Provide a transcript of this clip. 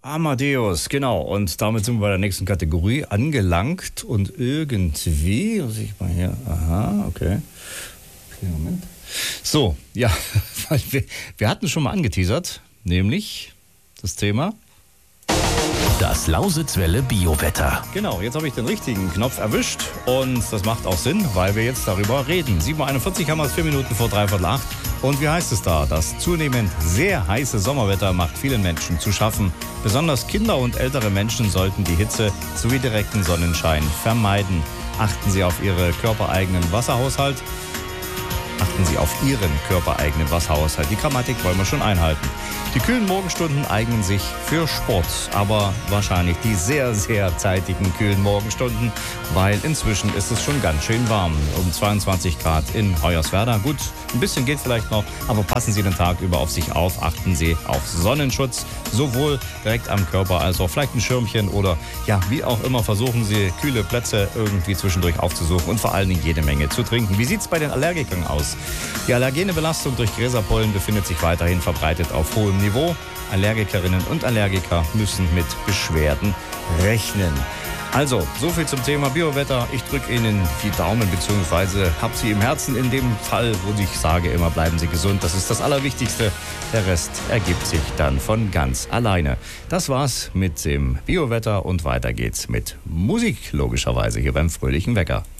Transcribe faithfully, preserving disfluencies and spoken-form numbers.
Amadeus, genau. Und damit sind wir bei der nächsten Kategorie angelangt. Und irgendwie, muss ich mal hier, aha, okay. Okay, Moment. So, ja, wir, wir hatten schon mal angeteasert, nämlich das Thema. Das Lausitzwelle Biowetter. Genau, jetzt habe ich den richtigen Knopf erwischt und das macht auch Sinn, weil wir jetzt darüber reden. sieben Uhr einundvierzig haben wir es, vier Minuten vor dreiviertel acht. Und wie heißt es da? Das zunehmend sehr heiße Sommerwetter macht vielen Menschen zu schaffen. Besonders Kinder und ältere Menschen sollten die Hitze sowie direkten Sonnenschein vermeiden. Achten Sie auf Ihren körpereigenen Wasserhaushalt. Achten Sie auf Ihren körpereigenen Wasserhaushalt. Die Grammatik wollen wir schon einhalten. Die kühlen Morgenstunden eignen sich für Sport, aber wahrscheinlich die sehr, sehr zeitigen kühlen Morgenstunden, weil inzwischen ist es schon ganz schön warm. Um zweiundzwanzig Grad in Hoyerswerda. Gut, ein bisschen geht vielleicht noch, aber passen Sie den Tag über auf sich auf. Achten Sie auf Sonnenschutz, sowohl direkt am Körper als auch vielleicht ein Schirmchen oder ja, wie auch immer, versuchen Sie kühle Plätze irgendwie zwischendurch aufzusuchen und vor allen Dingen jede Menge zu trinken. Wie sieht es bei den Allergikern aus? Die allergene Belastung durch Gräserpollen befindet sich weiterhin verbreitet auf hohem Niveau. Allergikerinnen und Allergiker müssen mit Beschwerden rechnen. Also, so viel zum Thema Biowetter. Ich drücke Ihnen die Daumen bzw. habe Sie im Herzen in dem Fall, wo ich sage immer, bleiben Sie gesund. Das ist das Allerwichtigste. Der Rest ergibt sich dann von ganz alleine. Das war's mit dem Biowetter und weiter geht's mit Musik, logischerweise hier beim Fröhlichen Wecker.